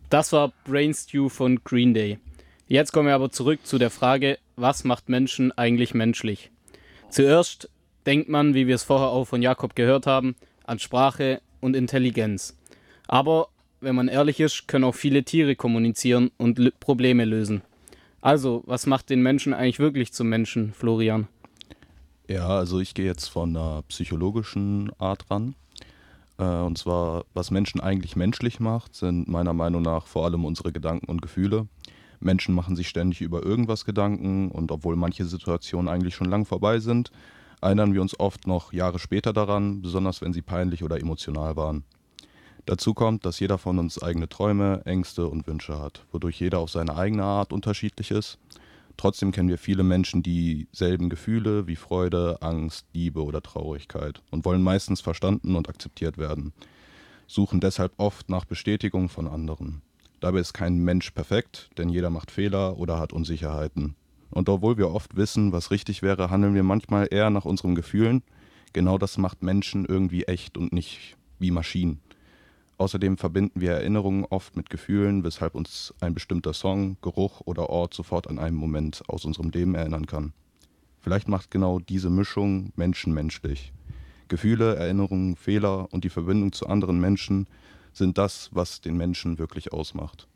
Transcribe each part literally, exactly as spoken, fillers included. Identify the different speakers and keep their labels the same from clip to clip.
Speaker 1: Das war Brain Stew von Green Day. Jetzt kommen wir aber zurück zu der Frage, was macht Menschen eigentlich menschlich? Zuerst denkt man, wie wir es vorher auch von Jakob gehört haben, an Sprache und Intelligenz. Aber wenn man ehrlich ist, können auch viele Tiere kommunizieren und l- Probleme lösen. Also, was macht den Menschen eigentlich wirklich zum Menschen, Florian?
Speaker 2: Ja, also ich gehe jetzt von einer psychologischen Art ran. Äh, und zwar, was Menschen eigentlich menschlich macht, sind meiner Meinung nach vor allem unsere Gedanken und Gefühle. Menschen machen sich ständig über irgendwas Gedanken und obwohl manche Situationen eigentlich schon lang vorbei sind, erinnern wir uns oft noch Jahre später daran, besonders wenn sie peinlich oder emotional waren. Dazu kommt, dass jeder von uns eigene Träume, Ängste und Wünsche hat, wodurch jeder auf seine eigene Art unterschiedlich ist. Trotzdem kennen wir viele Menschen dieselben Gefühle wie Freude, Angst, Liebe oder Traurigkeit und wollen meistens verstanden und akzeptiert werden, suchen deshalb oft nach Bestätigung von anderen. Dabei ist kein Mensch perfekt, denn jeder macht Fehler oder hat Unsicherheiten. Und obwohl wir oft wissen, was richtig wäre, handeln wir manchmal eher nach unseren Gefühlen. Genau das macht Menschen irgendwie echt und nicht wie Maschinen. Außerdem verbinden wir Erinnerungen oft mit Gefühlen, weshalb uns ein bestimmter Song, Geruch oder Ort sofort an einen Moment aus unserem Leben erinnern kann. Vielleicht macht genau diese Mischung Menschen menschlich. Gefühle, Erinnerungen, Fehler und die Verbindung zu anderen Menschen sind das, was den Menschen wirklich ausmacht.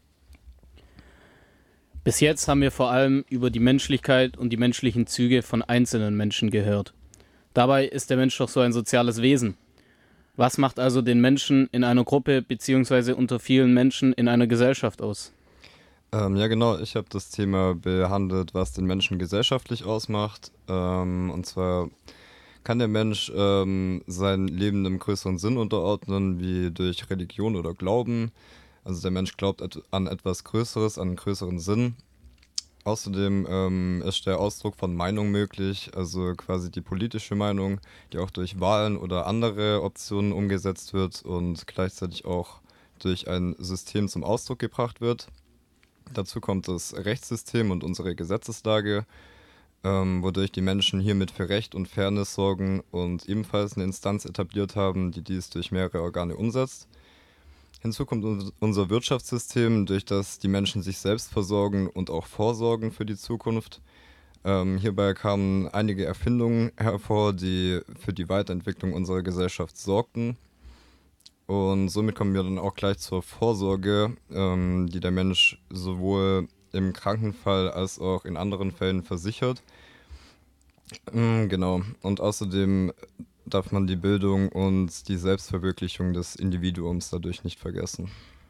Speaker 1: Bis jetzt haben wir vor allem über die Menschlichkeit und die menschlichen Züge von einzelnen Menschen gehört. Dabei ist der Mensch doch so ein soziales Wesen. Was macht also den Menschen in einer Gruppe bzw. unter vielen Menschen in einer Gesellschaft aus?
Speaker 3: Ähm, ja, genau. Ich habe das Thema behandelt, was den Menschen gesellschaftlich ausmacht. Ähm, und zwar kann der Mensch ähm, sein Leben einem größeren Sinn unterordnen, wie durch Religion oder Glauben. Also der Mensch glaubt et an etwas Größeres, an einen größeren Sinn. Außerdem ähm, ist der Ausdruck von Meinung möglich, also quasi die politische Meinung, die auch durch Wahlen oder andere Optionen umgesetzt wird und gleichzeitig auch durch ein System zum Ausdruck gebracht wird. Dazu kommt das Rechtssystem und unsere Gesetzeslage, ähm, wodurch die Menschen hiermit für Recht und Fairness sorgen und ebenfalls eine Instanz etabliert haben, die dies durch mehrere Organe umsetzt. Hinzu kommt uns- unser Wirtschaftssystem, durch das die Menschen sich selbst versorgen und auch vorsorgen für die Zukunft. Ähm, hierbei kamen einige Erfindungen hervor, die für die Weiterentwicklung unserer Gesellschaft sorgten. Und somit kommen wir dann auch gleich zur Vorsorge, ähm, die der Mensch sowohl im Krankenfall als auch in anderen Fällen versichert. Mm, genau. Und außerdem darf man die Bildung und die Selbstverwirklichung des Individuums dadurch nicht vergessen.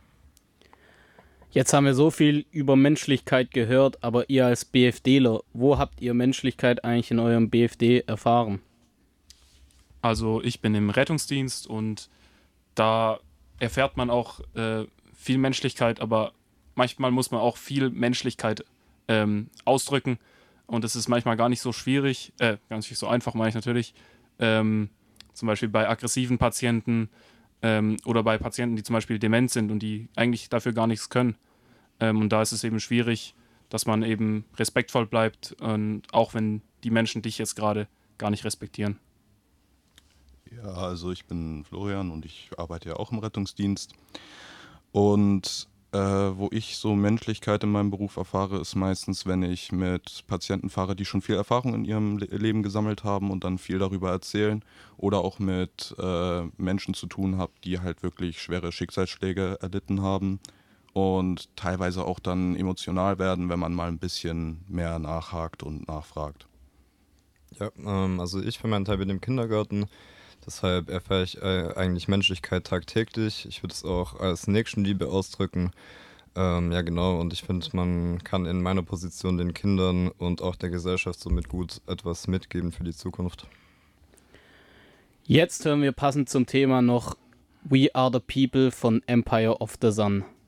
Speaker 1: Jetzt haben wir so viel über Menschlichkeit gehört, aber ihr als BFDler, wo habt ihr Menschlichkeit eigentlich in eurem B F D erfahren?
Speaker 4: Also ich bin im Rettungsdienst und da erfährt man auch äh, viel Menschlichkeit, aber manchmal muss man auch viel Menschlichkeit ähm, ausdrücken und es ist manchmal gar nicht so schwierig, äh, gar nicht so einfach, meine ich natürlich. Ähm, zum Beispiel bei aggressiven Patienten ähm, oder bei Patienten, die zum Beispiel dement sind und die eigentlich dafür gar nichts können. Ähm, und da ist es eben schwierig, dass man eben respektvoll bleibt und auch wenn die Menschen dich jetzt gerade gar nicht respektieren.
Speaker 2: Ja, also ich bin Florian und ich arbeite ja auch im Rettungsdienst. Und äh, wo ich so Menschlichkeit in meinem Beruf erfahre, ist meistens, wenn ich mit Patienten fahre, die schon viel Erfahrung in ihrem Le Leben gesammelt haben und dann viel darüber erzählen. Oder auch mit äh, Menschen zu tun habe, die halt wirklich schwere Schicksalsschläge erlitten haben. Und teilweise auch dann emotional werden, wenn man mal ein bisschen mehr nachhakt und nachfragt.
Speaker 3: Ja, ähm, also ich für meinen Teil bin im Kindergarten, deshalb erfahre ich äh, eigentlich Menschlichkeit tagtäglich. Ich würde es auch als Nächstenliebe ausdrücken. Ähm, ja, genau, und ich finde, man kann in meiner Position den Kindern und auch der Gesellschaft somit gut etwas mitgeben für die Zukunft.
Speaker 1: Jetzt hören wir passend zum Thema noch We Are the People von Empire of the Sun.